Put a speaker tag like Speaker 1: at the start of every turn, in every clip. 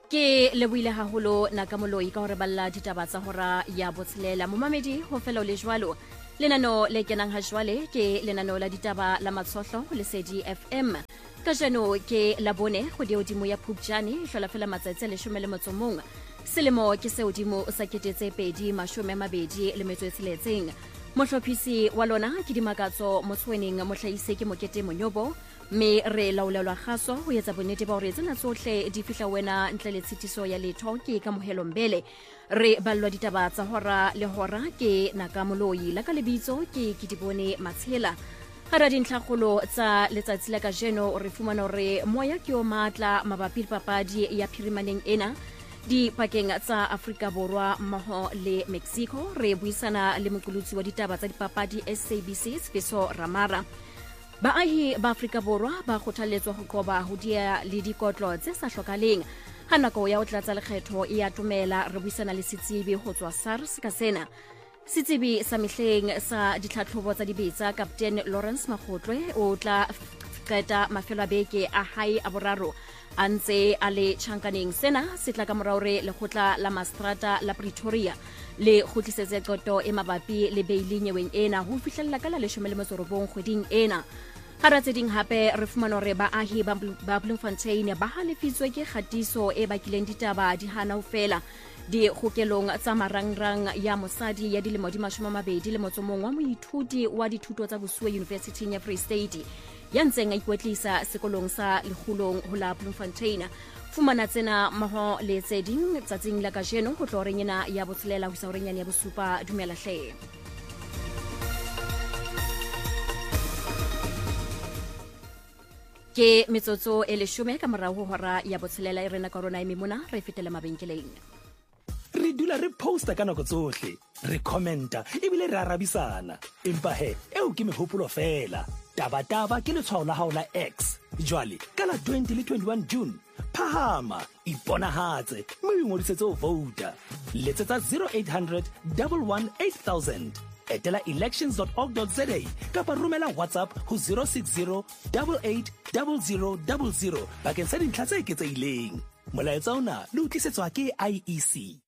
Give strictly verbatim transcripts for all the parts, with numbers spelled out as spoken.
Speaker 1: Ke leboile haholo nakamoloi ka hore balla ditaba tsa hora ya botshelela momamedi ho fela le jwalo lenano le kenang ha jwale ke lenano la ditaba la matshohlo le Lesedi F M ka jeno ke la bone go di odimo ya Phupjane hlola fela matsatsi a leshome le motso mong selemo ke se odimo o sa ketetse pedi mashome a mabedi le metso e tsheletseng mohlophisi wa lona ke dimakatso motsweneng mohlaise ke Mokete Monyobo me re laolelwa kgaso ho etsa bonnete ba hore tsena tsohle di fihla wena ntle le tshitiso ya letho ke ka mohelo mbele re ballwa ditaba tsa hora le hora ke nakamoloi la ka lebitso ke Kitibone Matshela hara dintlhakgolo tsa letsatsi la kajeno re fumana hore moya ke o matla mabapi le papadi ya phirimaneng ena di pakeng tsa Afrika Borwa mmoho le Mexico re buisana le moqolotsi wa ditaba tsa dipapadi S A B C Sfiso Ramara Baahi ba Afrika Borwa ba kgothaletswa ho qoba ho dia le dikotlo tse sa hlokaleng ha nako ya ho tlatsa lekgetho e atomela re buisana le setsebi ho tswa SARS ka sena setsebi sa mehleng sa ditlhatlhobo tsa dibetsa Captain Lawrence Makgotlwe o tla qeta mafelo a beke a hae a boraro a ntse a le tjhankaneng sena se tla ka morao re lekgotla la Mastrata la Pretoria le khutlisetse qoto e mabapi le beili nyeweng ena ho fihlella ka la leshome le motso robong kgweding ena hara tse ding hape re fumana hore baahi ba Bloemfontein ba halefitswe ke kgatiso e bakileng ditaba di hana ho fela di kgokelong tsa marangrang ya mosadi ya dilemo di mashome a mabedi le motso mong wa moithuti wa dithuto tsa bosuwe University ya Free State ya ntseng a ikwetlisa sekolong sa lekgulong ho la Bloemfontein fumana tsena mmoho le tse ding tsatsing la kajeno ho tloreng ena ya botshelela ho isa horeng ya bosupa dumela hle ke metsotso e leshome ka morao ho hora ya botshelela e rena ka rona e memona re fetela mabenkeleng
Speaker 2: re dula re posta ka nako tsohle re commenta ebile re arabisana empa he eo ke mehopolo fela taba taba ke letshwao la hao la X jwale ka la twenty le twenty-one June phahama iponahatse mme o ngodisetse ho vouta letsetsa zero eight hundred, one one eight thousand etela elections dot org dot za kapa romela WhatsApp ho zero six zero, eight eight zero zero zero zero bakeng sa dintlha tse eketsehileng molaetsa ona le utlisetswa ke I E C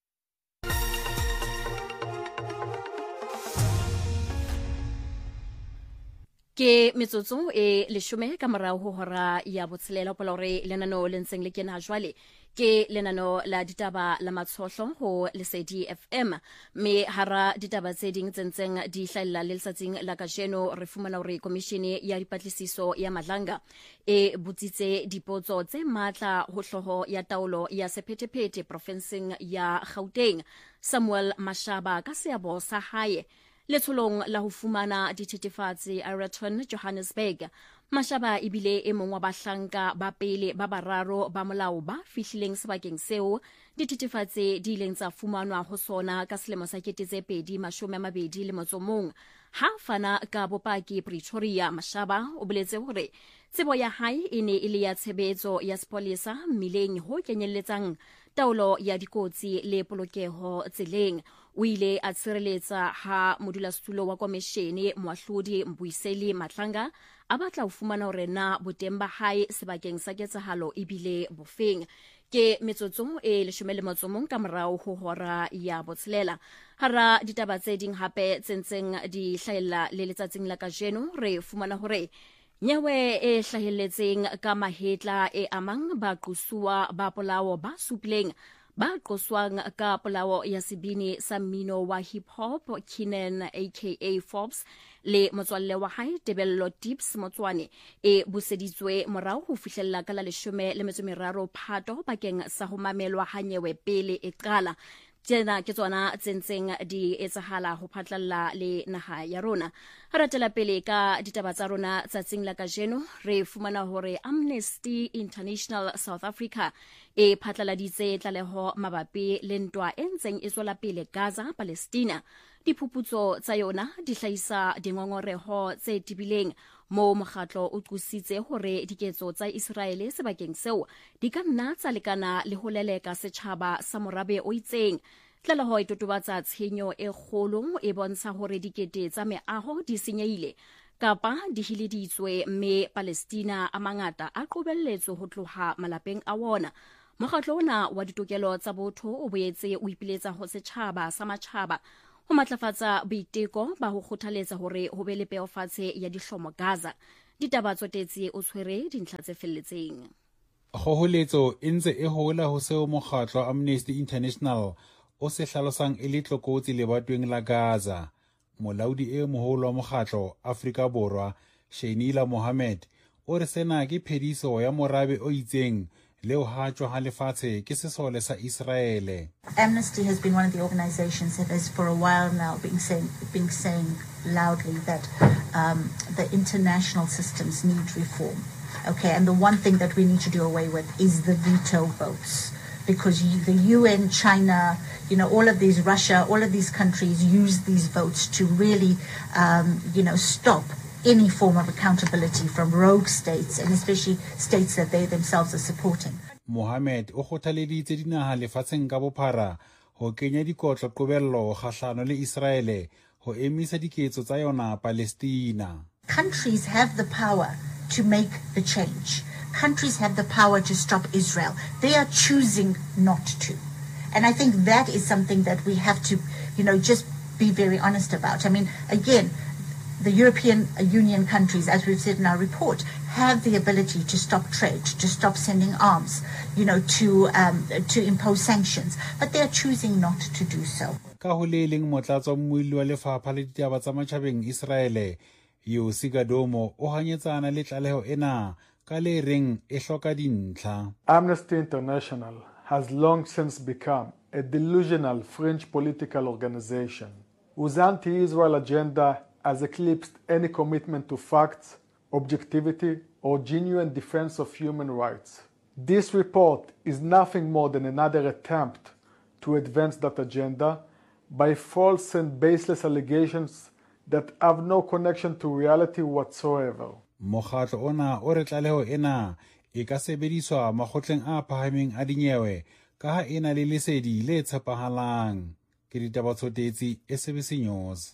Speaker 1: ke metsotso e leshome ka morao ho hora ya botshelela pola hore lenano le ntseng le kena jwale ke lenano la ditaba la matshohlo ho Lesedi F M me hara ditaba tse ding tsentseng di hlahella le letsatsing la kajeno re fumana hore komishene ya dipatlisiso ya Madlanga e butsitse dipotso tse matla ho hloho ya taolo ya sephethephethe provinseng ya Gauteng Samuel Mashaba ka seabo sa hae Letholong la ho fumana dithethefatsi Araton Johannesburg Mashaba ibile e mong wa bahlanka ba pele ba bararo ba molao ba fihlileng sebakeng seo dithethefatsi di ileng tsa fumanwa ho sona ka selemo sa pedi mashome a mabedi le motso mong ha fana ka bopaki Pretoria Mashaba o boletse hore tsebo ya hae e ne e le ya tshebetso ya sepolesa mmileng ho kenyelletsang taolo ya dikotsi le polokeho tseleng o ile a tshireletsa ha modulasetulo wa komishene moahlodi Mbuiseli Matlanga a batla ho fumana hore na boteng ba hae sebakeng sa ketsahalo ebile bofeng ke metsotso e leshome le motso mong ka morao ho hora ya botshelela hara ditaba tse ding hape tsentseng di hlahella le letsatsing la kajeno re fumana hore nyewe e hlahelletseng ka mahetla e amang ba qosua ba polao ba supileng ba qoswang ka polao ya sebini sa mmino wa hip hop Keenan aka Forbes le motswalle wa hae Tebello Tips Motswane e buseditswe morao ho fihlella ka la leshome le metso meraro Phato bakeng sa ho mamelwa ha nyewe pele e qala tsena ke tsona tsentseng di etsahala ho phatlalla le naha ya rona haratela pele ka ditaba tsa rona tsatsing la kajeno re fumana hore Amnesty International South Africa e phatlaladitse tlaleho mabapi le ntwa e ntseng e tswela pele Gaza Palestina diphuputso tsa yona di hlahisa dingongoreho tse tibileng mo mokgatlo o qositse hore diketso tsa Israele sebakeng seo di ka nna tsa lekana le ho leleka setjhaba sa morabe o itseng tlaleho e totobatsa tshenyo e kgolo e bontsha hore dikete tsa meaho di senyehile kapa di hileditswe mme Palestina a mangata a qobelletswe ho tloha malapeng a wona. Mokgatlo ona wa ditokelo tsa botho o boetse o ipiletsa ho setjhaba sa matjhaba ho matlafatsa boiteko ba ho kgothaletsa hore ho be le peofatshe ya dihlomo Gaza. Ditaba tsotetsi o tshwere dintlha tse felletseng.
Speaker 3: Kgoholetso e ntse e hola ho seo mokgatlo Amnesty International o se hlalosang e le tlokotsi lebatoweng la Gaza. Molaodi e moholo wa mokgatlo Afrika Borwa, Shenila Mohammed, o re sena ke phediso ya morabe o itseng leo hajwa ha lefatshe ke sesole sa Israele.
Speaker 4: Amnesty has been one of the organizations that has for a while now been saying, been saying loudly that um, the international systems need reform. Okay, and the one thing that we need to do away with is the veto votes. Because the U N, China, you know, all of these, Russia, all of these countries use these votes to really, um, you know, stop any form of accountability from rogue states, and especially states that they themselves are supporting.
Speaker 3: Mohammed o kgothaleditse dinaha lefatsheng ka bophara ho kenya dikotlo qobello kgahlano le Israele ho emisa diketso tsa yona Palestina.
Speaker 4: Countries have the power to make the change. Countries have the power to stop Israel. They are choosing not to. And I think that is something that we have to, you know, just be very honest about. I mean, again, the European Union countries, as we've said in our report, have the ability to stop trade, to stop sending arms, you know, to um, to impose sanctions, but they are choosing not to do so.
Speaker 3: Ka ho le leng motlatso mmuelli wa lefapha le ditaba tsa matjhabeng Israele, Yossi Gadomo o hanyetsana le tlaleho ena ka le reng e hloka dintlha.
Speaker 5: Amnesty International has long since become a delusional fringe political organization whose anti-Israel agenda has eclipsed any commitment to facts, objectivity, or genuine defense of human rights. This report is nothing more than another attempt to advance that agenda by false and baseless allegations that have no connection to reality whatsoever.
Speaker 3: Mokgatlo ona o re tlaleho ena e ka sebediswa makgotleng a phahameng a dinyewe ka ha ena le lesedi le tshepahalang. Ke ditaba tsotetsi S A B C News.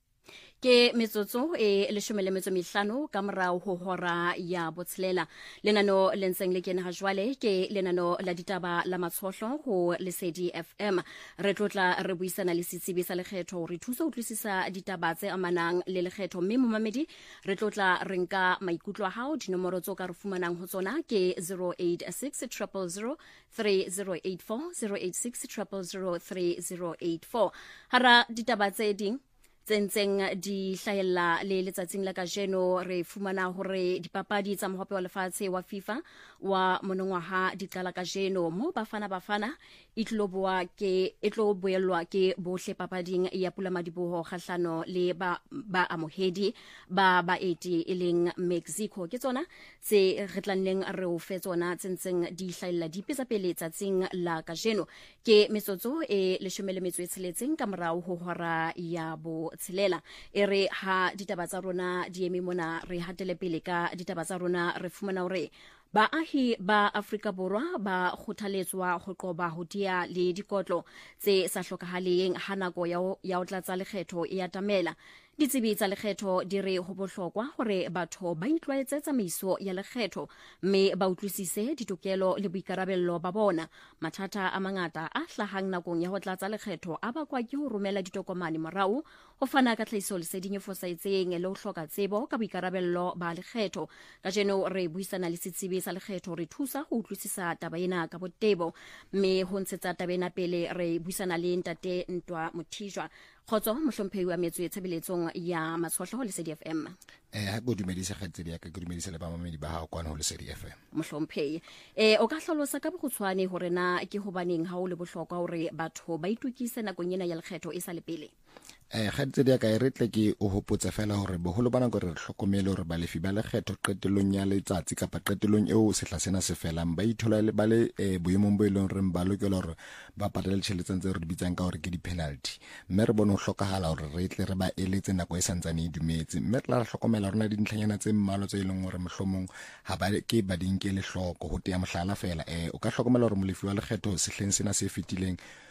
Speaker 1: Ke metsotso e leshome le metso mehlano ka morao ho hora ya botshelela. Lenano le ntseng le kena ha jwale ke lenano la ditaba la matshohlo ho Lesedi F M. Re tlotla re buisana le setsebi sa lekgetho re thusa ho utlwisisa ditaba tse amanang le lekgetho, mme momamedi re tlotla re nka maikutlo a hao. Dinomoro tso ka re fumanang ho tsona ke zero eight six zero zero zero three zero eight four, zero eight six zero zero zero three zero eight four. Hara ditaba tse ding tsentseng di hlahella le letsatsing la kajeno re fumana hore dipapadi tsa mohope wa lefatshe wa FIFA wa monongwaha di qala kajeno mo bafana bafana itloboa ke etlo boelwa ke bohle papading ya Pula Madiboho kgahlano le ba ba amohedi ba baeti e leng Mexico. Ke tsona tse re tlanneng re o fe tsona tsentseng di hlahella di pesa pele tsatsing la kajeno ke metsotso e leshome le metso e tsheletseng ka morao ho hora ya bo tshelela. E re ha ditaba tsa rona di eme mona re hatele pele ka ditaba tsa rona re fumana hore baahi ba Afrika Borwa ba kgothaletswa ho qoba ho dia le dikotlo tse sa hlokahaleng ha nako ya ho tlatsa lekgetho e atamela. Ditsebi tsa lekgetho di re ho bohlokwa hore batho ba itlwaetse tsamaiso ya lekgetho mme ba utlwisise ditokelo le boikarabello ba bona. Mathata a mangata a hlahang nakong ya ho tlatsa lekgetho a bakwa ke ho romela ditokomane morao, ho fana ka tlhahiso leseding e fosahetseng le ho hloka tsebo ka boikarabello ba lekgetho. Kajeno re buisana le setsebi sa lekgetho re thusa ho utlwisisa taba ena ka botebo, mme ho ntshetsa taba ena pele re buisana le Ntate Ntwa Mothijwa. Khotso mohlomphehi wa metso e tshebeletsong ya matshohlo ho Lesedi F M.
Speaker 6: Eh ha bo dumedisa kgatsedi ya ka ke dumedisa le ba mamedi ba ha kwana ho Lesedi F M.
Speaker 1: Mohlomphehi eh o ka hlalosa ka bokgutshwane hore na ke hobaneng ha o le bohlokwa hore batho ba itukise nakong ena ya lekgetho e sa le pele.
Speaker 6: Eh kgatsedi ya ka e retle ke o hopotsa fela hore boholo bana go re hlokomele hore balefi ba lekgetho qetelong ya letsatsi kapa qetelong eo sehla sena se felang ba ithola le bale boemong bo eleng re ba lokela hore ba patale tšhelete tse re di bitsang ka hore ke di penalty. Mme re bona ho hlokahala hore re tle re ba eletse nako e santsane e dumetse, mme re la hlokomela rona dintlhanyana tse mmalo tse eleng hore mohlomong ha ba ke ba dinkele hloko ho tea mohlala fela. Eh o ka hlokomela hore molefi wa lekgetho sehleng sena se fetileng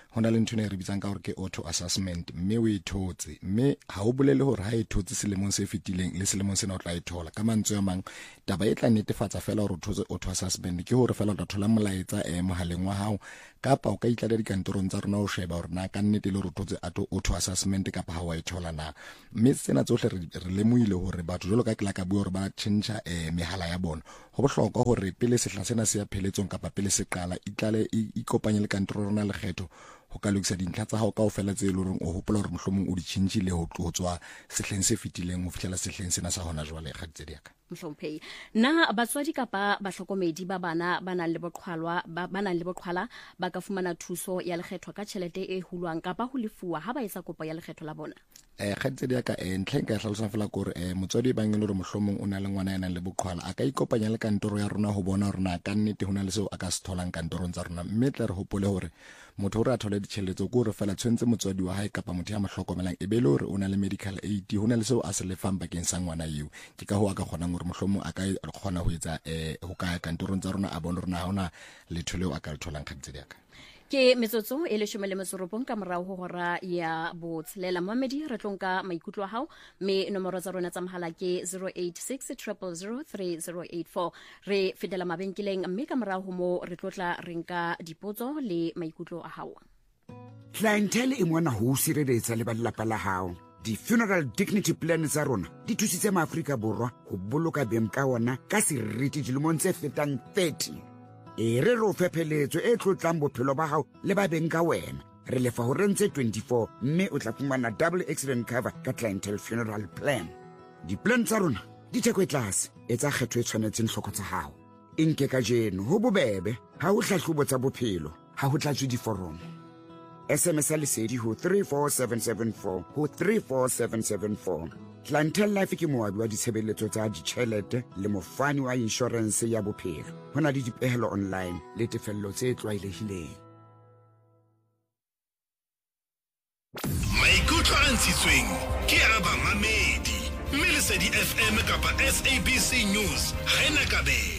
Speaker 6: hona le ntho ne re bitsang ka hore ke auto assessment mme o e thotse mme ha o bolele hore ha e thotse selemong se fetileng le selemong sena o tla e thola ka mantswe a mang taba e tla netefatsa fela hore o thotse auto assessment ke hore fela o tla thola molaetsa e mohaleng wa hao kapa o ka itla dikantorong tsa rona o sheba hore na ka nnete le hore o thotse auto assessment kapa ha wa e thola na mme tsena tsohle re lemoile hore batho jolo ka ke la ka bua hore ba change eh mehala ya bona ho bohlokwa hore pele sehla sena se ya pheletsong kapa pele se qala itlale ikopanye le kantoro rona le kgetho ho ka lokisa dintlha tsa hao kaofela tse le hore o hopola hore mohlomong o di changeile ho tlotswa sehleng se fetileng ho fihlela sehleng sena sa hona jwale ga tsedi yaka
Speaker 1: mhlomphei na batswadi kapa bahlokomedi ba bana ba nang le boqhwalwa ba nang le boqhwala ba ka fumana thuso ya lekgetho ka tjhelete e hulwang kapa ho lefuwa ha ba etsa kopo ya lekgetho la bona
Speaker 6: eh ga tsedi yaka eh ntleng ka hlalosa fela gore eh motswadi ba ngene le mohlomong o na le ngwana ya nang le boqhwala a ka ikopanya le kantoro ya rona ho bona hore na ka nnete hona le seo a ka se tholang kantorong tsa rona mme tle re hopole hore motho o re a thole ditšhelete go re fela tshwentse motswadi wa hae kapa motho ya mohlokomelang e be le hore o na le medical aid hona le seo a se lefang bakeng sa ngwana eo ke ka ho a ka kgonang hore mohlomong a ka kgona ho etsa eh ho ka kantorong tsa rona a bona hore na hona le tholeo a ka le tholang khatsedi yaka
Speaker 1: ke metsotso e le shome le metsoropong ka morao ho hora ya botshelela Mohamedi re tlonka maikutlo a hao me nomoro tsa rona tsa mohala ke zero eight six zero zero three zero eight four re fetela mabenkeleng mme ka morao ho mo re tlotla renka dipotso le maikutlo a hao
Speaker 7: clientele e mona ho sireletsa le ba lelapa la hao di-funeral dignity plan tsa rona di thusitse maAfrika Borwa ho boloka beng ka ona ka seriti dilemong tse fetang thirty e re ro fepheletso e tlotlang bophelo ba hao le ba beng ka wena re lefa ho rentse twenty-four mme o tla fumana double accident cover ka clientele funeral plan di-plan tsa rona di theko e tlase e tsa kgetho e tshwanetseng hloko tsa hao e nke ka jeno ho bobebe ha ho hlahlobo tsa bophelo ha ho tlatswe diforomo S M S a lesedi ho three four seven seven four ho three four seven seven four. Clientele Life ke moabi wa ditshebeletso tsa ditjhelete le mofani wa insurance ya bophelo. Ho na le dipehelo online le tefello tse tlwaelehileng.
Speaker 2: Maikutlo a ntshitsweng ke a bamamedi mme Lesedi F M kapa S A B C News ha ena kabelo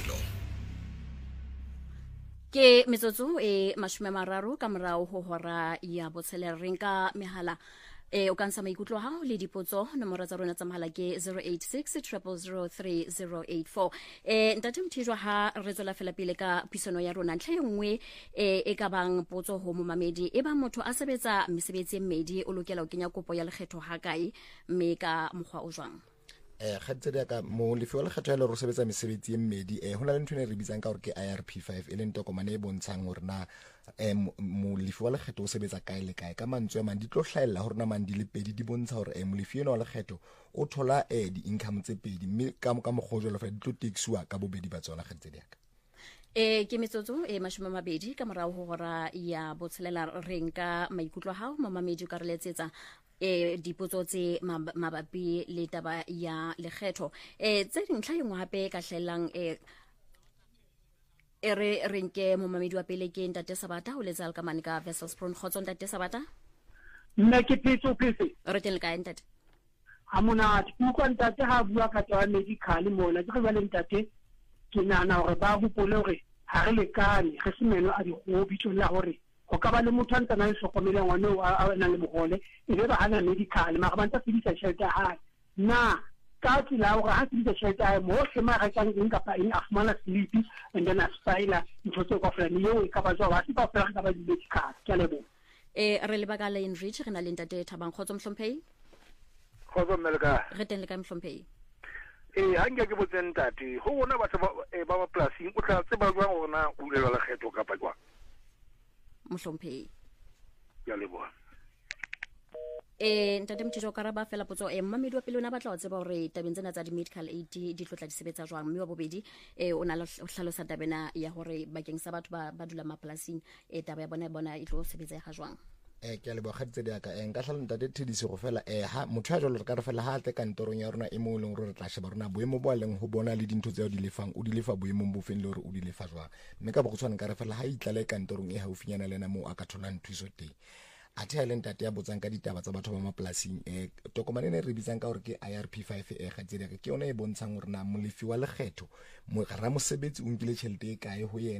Speaker 1: ke metsotso e mashome mararo ka morao ho hora ya botshelela renka mehala e o kansa maikutlo hao le dipotso nomoro tsa rona tsa mohala ke zero eight six zero zero three zero eight four e ntate Mthijwa ha re tswela fela pele ka pisano ya rona ntle nngwe e e ka bang potso ho momamedi e ba motho a sebetsa mesebetsi e mmedi o lokela ho kenya kopo ya lekgetho ha kae mme ka mokgwa o jwang
Speaker 6: eh khatsedi ka mo lefi wa lekgetho ya le ro sebetsa mesebetsi e mmedi eh hona le ntho ne re bitsang ka hore ke I R P five e leng tokomane e bontshang hore na eh mo lefi wa lekgetho o sebetsa kae le kae ka mantswe man di tlo hlaella hore na man di le pedi di bontsha hore eh mo lefi eno wa lekgetho o thola eh di income tse pedi mme ka ka mogojolo fa di tlo taxiwa ka bobedi ba tsona khatsedi ka
Speaker 1: e ke metsotso e mashome mabedi ka morao ho hora ya botshelela renka maikutlo hao mamamedi ka re letsetsa e dipotso tse mabapi le taba ya lekgetho e tse dintlha engwe hape ka hlelang e e re renke momamedi wa pele ke ntate Sabata o letsa ka mane ka Wesselsbron khotso ntate Sabata
Speaker 8: nna ke petso pese
Speaker 1: re teng ka ntate
Speaker 8: ha mona tikuko ntate ha bua ka twa medical mona ke ba le ntate ke nana hore ba bopole hore ha re lekane re semeno a di go bitso la hore go ka ba le motho ntse na se komela ngwana a nang le mogole e be ba hana medical ma ga ba ntse fedisa shelter ha na ka tsela hore ha fedisa shelter mo se ma ga tsang eng kapa eng a fumana sleep and then a spila ntho tse ka fela yo e ka ba jwa ba se ba fela ka ba di medical ke a lebo
Speaker 1: e re le baka la enrich re na le ntate Thabang khotso mhlomphei
Speaker 9: khotso meleka
Speaker 1: re teng le ka mhlomphei
Speaker 9: eh ha nke ke botseng tate ho bona batho ba ba plasing o tla tseba jwang hore na o le la lekgetho kapa jwang
Speaker 1: mhlomphei
Speaker 9: ya leboha
Speaker 1: e ntate Mthijwa ka raba fela potso e mmamedi wa pele o na batla o tseba hore tabeng tsena tsa di medical aid di tlotla di sebetsa jwang mme wa bobedi e o na le hlalosa tabena ya hore bakeng sa batho ba ba dula maplasing e taba ya bona bona e tlo sebetsa ga jwang
Speaker 6: eh ke a leboga khatsedi ka en ka hlalo ntate Thediso go fela eh ha motho a jolo re ka re fela ha tle kantorong ya rona e mo leng re tla sheba rona boemo bo leng ho bona le dintho tse di lefang o di lefa boemo bo feng le hore o di lefa jwang mme ka bogotshwana ka re fela ha itlale kantorong e haufinyana lena mo aka tholang thuso teng a the le ntate ya botsang ka ditaba tsa batho ba maplasing eh tokomane ne re bitsang ka hore ke I R P five e khatsedi ke yona e bontshang hore na molefi wa lekgetho mo ra mosebetsi o nkile tšhelete e kae ho yena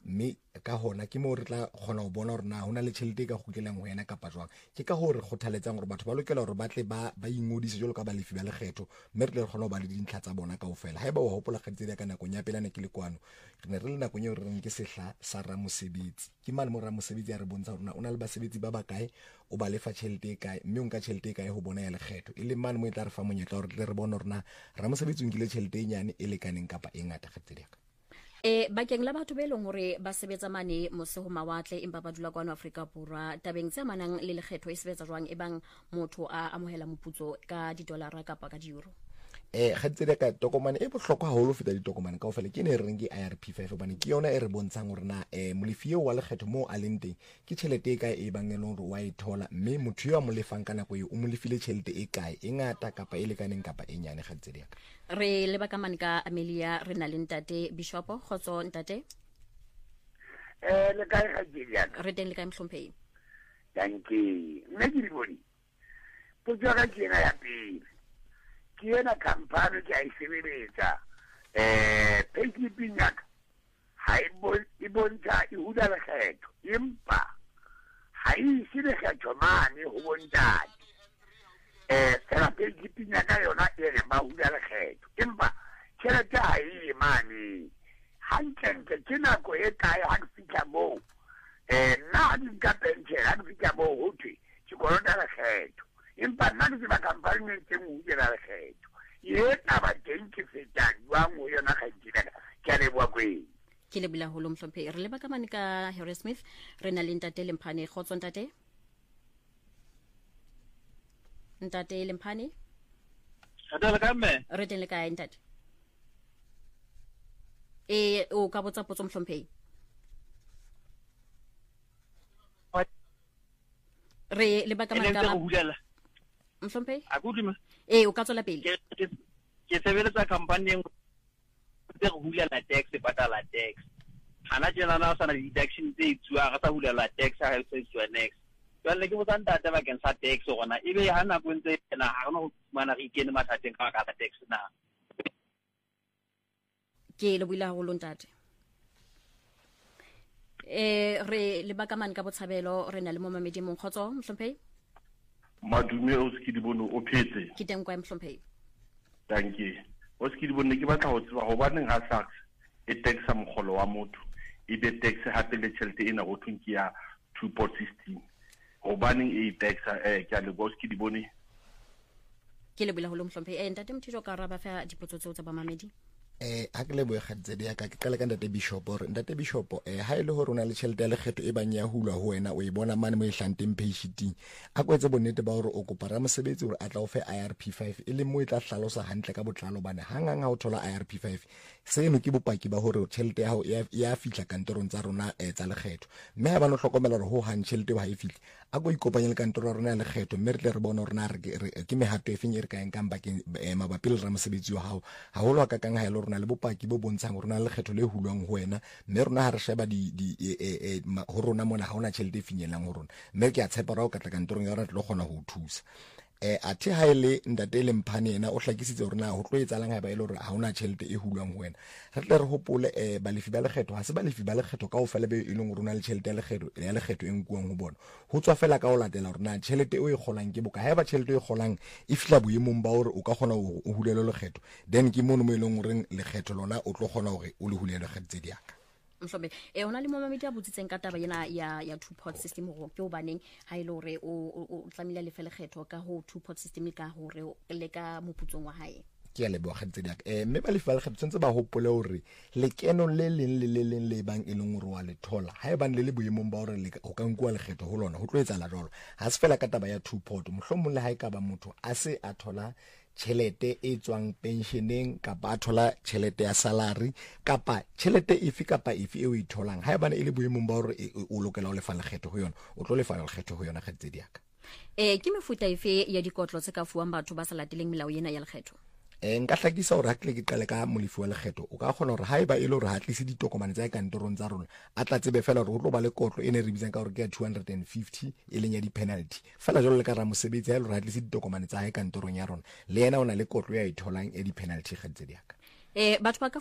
Speaker 6: mme ka hona ke mo re tla gona go bona gore na hona le tšhelete ka go kelang ho yena kapa jwang ke ka gore go thaletsang gore batho ba lokela gore ba tle ba ba ingodise jalo ka ba lefi ba lekgetho mme re le gona ba le dintlha tsa bona kaofela ha eba wa hopola kgetse ya ka nako nya pela ne ke le kwano re ne re le nako nya re reng ke sehla sa ramosebetsi ke mane mo ramosebetsi ya re bontsha gore na ona le basebetsi ba ba kae o ba lefa tšhelete e kae mme o nka tšhelete e kae ho bona ya lekgetho e le mane mo e tla re fa monyetla gore re bona gore na ramosebetsi o nkile tšhelete e nyane e lekaneng kapa e ngata kgetse ya ka
Speaker 1: e bakeng la batho be leng hore ba sebetsa mane mose ho mawatle empa ba dula kwano Afrika Borwa tabeng tse manang le lekgetho e sebetsa jwang e bang motho a amohela moputso ka didolara kapa ka di-euro
Speaker 6: eh khatsele ka tokomane e bohlokwa haholo feta ditokomane kaofela ke ne re reng ke I R P five bane ke yona e re bontshang gore na eh molefio wa lekgetho mo a leng teng ke tšhelete e kae e bang e leng gore wa e thola mme motho yo a mo lefang ka nako e o mo lefile tšhelete e kae e ngata kapa e lekaneng kapa e nyane khatsele ka
Speaker 1: re le baka mane ka Amelia re na le ntate Bishop khotso ntate
Speaker 10: eh le kae ga dira
Speaker 1: re teng le kae mhlomphei
Speaker 10: thank you nne ke bone potso ga ke na ya pele ke ena kampane ke a isebeletsa eh paysliping ya ka ha e bontsha e hula lekgetho empa ha e ise lekgetho mane ho bontate eh fela paysliping ya ka yona e re ba hula lekgetho empa tšhelete ha e mane hantle ke nako e kae ha ke fihla moo eh nna di ka pension ha ke fihla moo ho thwe ke kolota lekgetho empa nna ke ba kampane e teng ho hula lekgetho ye taba teng ke feta jwang ho yona ga dira ke le bua kweng
Speaker 1: ke le bila holo mhlompe re le baka mane ka Harry Smith re na le ntate Lemphane khotso ntate ntate Lemphane
Speaker 11: Adela ka me
Speaker 1: re teng le kae ntate e o ka botsa potso mhlompe re le baka mane ka mhlompe
Speaker 11: a kudima
Speaker 1: e o ka tswela pele
Speaker 11: ke sebeletsa company e tse go hulela tax patala tax hana jela na sana deduction tse tswa ga sa hulela tax ha se tswa next jwale ke botsa ntate ba kensa tax gona ebe hana go ntse na ha gona go mana re ikene mathateng ka ka tax na
Speaker 1: ke le buila go lontate eh re le baka mane ka botshabelo re na le mo mamedi mong khotso mhlomphei
Speaker 12: madume o se ke di bone o phetse
Speaker 1: ke teng kwa mhlomphei
Speaker 12: thank you o se ke di bone ke batla go tseba go baneng ha sax e taxa mogolo wa motho e be tax hape le tšhelete ena go thunki ya two pot system go baneng e taxa eh ke a le go se ke di bone
Speaker 1: ke le bula ho lo mhlomphei eh ntate mthito ka raba fa dipotso tseo tsa ba mamedi
Speaker 6: eh ha ke le boe khatse dia ka ke kala ka ntate Bishop re ntate Bishop eh ha ile hore ona le tšhelete ya lekgetho e bang ya hulwa ho wena o e bona mane mo e hlanteng payshitting a kwetse bonnete ba hore o kopara mosebetsi hore a tla o fe I R P five e le mo e tla hlalosa hantle ka botlalo bane hangang ha o thola I R P five seno ke bopaki ba hore tšhelete ya hao ya fihla kantorong tsa rona e tsa lekgetho mme ha ba no hlokomela hore ho han tšhelete ba e fihla a go ikopanya le kantoro ya rona ya lekgetho mme re tle re bona hore na re ke mehato e feng e re ka eng kang bakeng mabapi le ramosebetsi wa hao ha ho lo ka kang ha ile rona le bopaki bo bontshang rona le lekgetho le hulwang ho wena mme rona ha re sheba di di e ho rona mona ha ona tšhelete e finyelang ho rona mme ke a tshepa ra o ka tla kantorong ya rona tlo gona go thusa eh athe ha ile ntate Lemphane ena o hlakisitse hore na ho tlo etsalang ha ba ile hore ha ona tšhelete e hulwang ho wena re tle re hopole eh balefi ba lekgetho ha se balefi ba lekgetho ka o fela be e leng hore ona le tšhelete ya lekgetho ya lekgetho eng kuang ho bona ho tswa fela ka o latela hore na tšhelete o e golang ke boka ha ba tšhelete e golang e fihla boemong ba hore o ka gona ho hulelo lekgetho then ke mono mo e leng hore lekgetho lona o tlo gona hore o le hulelo lekgetho di aka
Speaker 1: mhlombe e ona le mo mamedi a botsitseng ka taba yena ya ya two pot system go ke o baneng ha ile hore o o tlamile le felekgetho ka ho two pot system ka hore le ka moputsong wa hae
Speaker 6: ke a le bo kgantse diaka eh mme ba le fa le kgetho tsentse ba hopole hore le keno le leng le le leng le bang e leng hore wa le thola ha e bang le le boemong ba hore le go ka nkwa le kgetho ho lona ho tlo etsa la jalo ha se fela ka taba ya two pot mohlomong le ha e ka ba motho a se a thola tšhelete e tswang pensioneng kapa a thola tšhelete ya salary kapa tšhelete efe kapa efe e o e tholang ha e bana e le boemong ba hore o lokela o lefa lekgetho ho yona o tlo lefa lekgetho ho yona kgetse diaka
Speaker 1: eh ke mefuta efe ya dikotlo tse ka fuwang batho ba sa lateleng melao yena ya lekgetho
Speaker 6: eh nka hlakisa hore ha ke ke qale ka molefi wa lekgetho o ka kgona hore ha eba e le hore ha tlise ditokomane tsa kantorong tsa rona a tla tsebe fela hore o tlo ba le kotlo ene re bitsang ka hore ke two hundred fifty e leng ya di penalty fela jalo le ka ra mosebetsi ha ile hore ha tlise ditokomane tsa kantorong ya rona le yena ona le kotlo ya e tholang e di penalty ga tse diaka
Speaker 1: eh batho ba ka